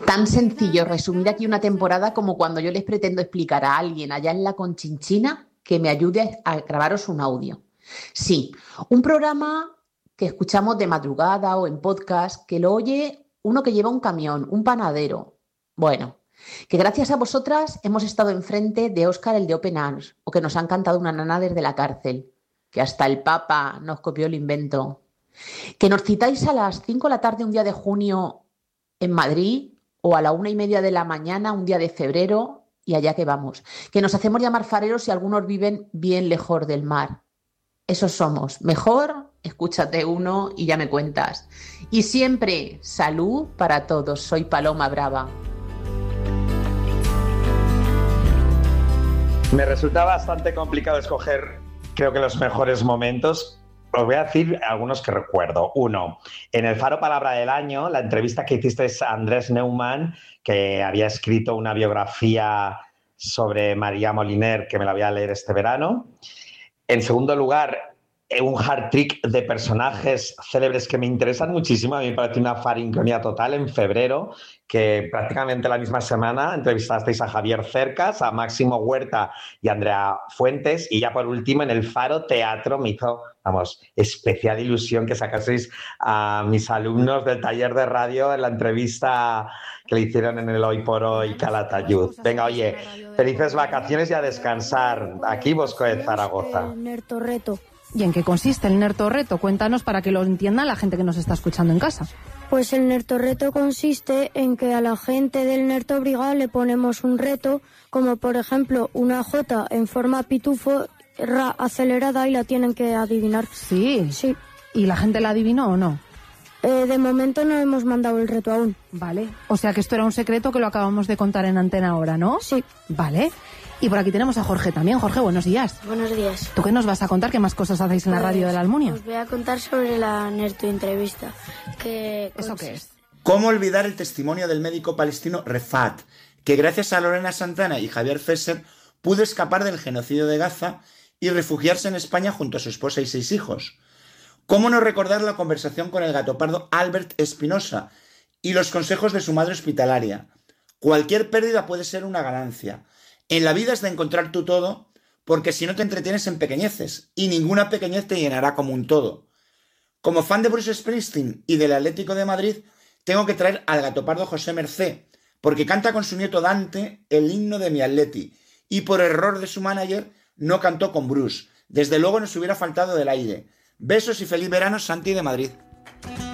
Tan sencillo resumir aquí una temporada como cuando yo les pretendo explicar a alguien allá en la Conchinchina que me ayude a grabaros un audio. Sí, un programa que escuchamos de madrugada o en podcast, que lo oye uno que lleva un camión, un panadero. Bueno, que gracias a vosotras hemos estado enfrente de Óscar el de Open Arms o que nos han cantado una nana desde la cárcel, que hasta el Papa nos copió el invento. Que nos citáis a las 5 de la tarde un día de junio en Madrid o a la 1:30 de la mañana un día de febrero y allá que vamos. Que nos hacemos llamar fareros y algunos viven bien lejos del mar. Esos somos. Mejor, escúchate uno y ya me cuentas. Y siempre, salud para todos. Soy Paloma Brava. Me resulta bastante complicado escoger, creo que los mejores momentos. Os voy a decir algunos que recuerdo. Uno, en el Faro Palabra del Año, la entrevista que hiciste a Andrés Neumann, que había escrito una biografía sobre María Moliner, que me la voy a leer este verano. En segundo lugar, un hard trick de personajes célebres que me interesan muchísimo. A mí me parece una faringonía total en febrero, que prácticamente la misma semana entrevistasteis a Javier Cercas, a Máximo Huerta y a Andrea Fuentes. Y ya por último, en el Faro Teatro me hizo, especial ilusión que sacaseis a mis alumnos del taller de radio en la entrevista que le hicieron en el Hoy por Hoy Calatayud. Venga, oye, felices vacaciones y a descansar. Aquí Bosco de Zaragoza. El Nertorreto. ¿Y en qué consiste el Nertorreto? Cuéntanos para que lo entienda la gente que nos está escuchando en casa. Pues el Nertorreto consiste en que a la gente del Nertobriga le ponemos un reto, como por ejemplo una J en forma pitufo acelerada y la tienen que adivinar. Sí. Sí. ¿Y la gente la adivinó o no? De momento no hemos mandado el reto aún. Vale. O sea que esto era un secreto que lo acabamos de contar en antena ahora, ¿no? Sí. Vale. Y por aquí tenemos a Jorge también. Jorge, buenos días. Buenos días. ¿Tú qué nos vas a contar? ¿Qué más cosas hacéis en la radio de la Almunia? Os voy a contar sobre la Nerto entrevista. ¿Eso qué es? ¿Cómo olvidar el testimonio del médico palestino Refat, que gracias a Lorena Santana y Javier Fesser pudo escapar del genocidio de Gaza y refugiarse en España junto a su esposa y 6 hijos? ¿Cómo no recordar la conversación con el gatopardo Albert Espinosa y los consejos de su madre hospitalaria? Cualquier pérdida puede ser una ganancia. En la vida es de encontrar tu todo, porque si no te entretienes en pequeñeces, y ninguna pequeñez te llenará como un todo. Como fan de Bruce Springsteen y del Atlético de Madrid, tengo que traer al gatopardo José Mercé, porque canta con su nieto Dante el himno de mi Atleti, y por error de su manager no cantó con Bruce. Desde luego nos hubiera faltado del aire. Besos y feliz verano, Santi de Madrid.